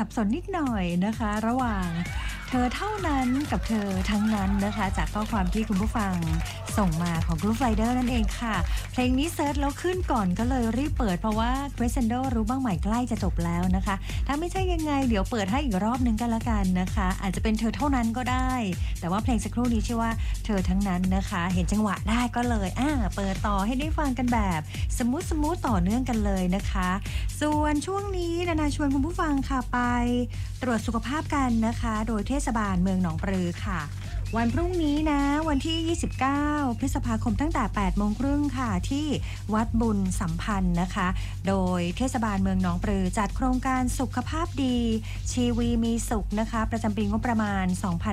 สับสนนิดหน่อยนะคะระหว่างเธอเท่านั้นกับเธอทั้งนั้นนะคะจากข้อความที่คุณผู้ฟังส่งมาของ Groove Rider นั่นเองค่ะเพลงนี้เซิร์ชแล้วขึ้นก่อนก็เลยรีบเปิดเพราะว่า Crescendo รู้บ้างใหม่ใกล้จะจบแล้วนะคะถ้าไม่ใช่ยังไงเดี๋ยวเปิดให้อีกรอบนึงกันละกันนะคะอาจจะเป็นเธอเท่านั้นก็ได้แต่ว่าเพลงสักครู่นี้ชื่อว่าเธอทั้งนั้นนะคะเห็นจังหวะได้ก็เลยเปิดต่อให้ได้ฟังกันแบบสมูทต่อเนื่องกันเลยนะคะส่วนช่วงนี้นาชวนคุณผู้ฟังค่ะไปตรวจสุขภาพกันนะคะโดยเทศบาลเมืองหนองปลือค่ะวันพรุ่งนี้นะวันที่29พฤษภาคมตั้งแต่8โมงครึ่งค่ะที่วัดบุญสัมพันธ์นะคะโดยเทศบาลเมืองหนองปลือจัดโครงการสุขภาพดีชีวีมีสุขนะคะประจำปีงบประมาณ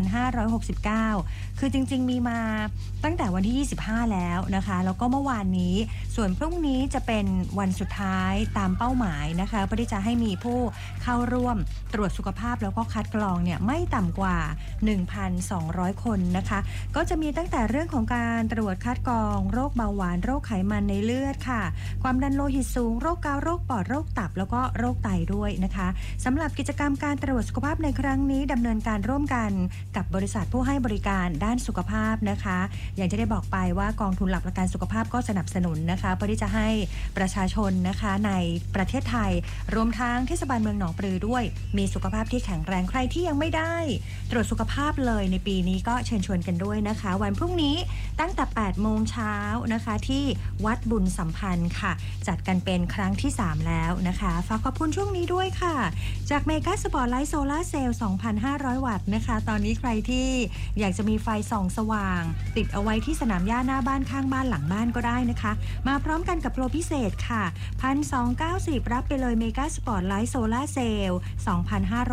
2569คือจริงๆมีมาตั้งแต่วันที่25แล้วนะคะแล้วก็เมื่อวานนี้ส่วนพรุ่งนี้จะเป็นวันสุดท้ายตามเป้าหมายนะคะเพื่อที่จะให้มีผู้เข้าร่วมตรวจสุขภาพแล้วก็คัดกรองเนี่ยไม่ต่ำกว่า 1,200 คนนะคะก็จะมีตั้งแต่เรื่องของการตรวจคัดกรองโรคเบาหวานโรคไขมันในเลือดค่ะความดันโลหิตสูงโรคเกาต์โรคปอดโรคตับแล้วก็โรคไตด้วยนะคะสำหรับกิจกรรมการตรวจสุขภาพในครั้งนี้ดำเนินการร่วมกันกับบริษัทผู้ให้บริการด้านสุขภาพนะคะอย่างที่ได้บอกไปว่ากองทุนหลักประกันสุขภาพก็สนับสนุนนะคะเพื่อที่จะให้ประชาชนนะคะในประเทศไทยรวมทั้งเทศบาลเมืองหนองปลือด้วยมีสุขภาพที่แข็งแรงใครที่ยังไม่ได้ตรวจสุขภาพเลยในปีนี้ก็เชิญชวนกันด้วยนะคะวันพรุ่งนี้ตั้งแต่8โมงเช้านะคะที่วัดบุญสัมพันธ์ค่ะจัดกันเป็นครั้งที่3แล้วนะคะฝากขอบคุณช่วงนี้ด้วยค่ะจากเมกาสปอร์ตไลท์โซล่าเซลล์ 2,500 วัตต์นะคะตอนนี้ใครที่อยากจะมีไฟส่องสว่างติดเอาไว้ที่สนามหญ้าหน้าบ้านข้างบ้านหลังบ้านก็ได้นะคะมาพร้อมกันกับโปรพิเศษค่ะ 1,290 รับไปเลยเมกาสปอร์ตไลท์โซล่าเซลล์ 2,500